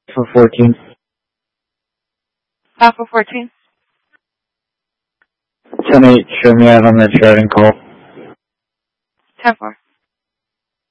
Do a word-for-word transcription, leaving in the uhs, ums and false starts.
For fourteen. Alpha fourteen. ten eight, show me out on that charting call. ten four.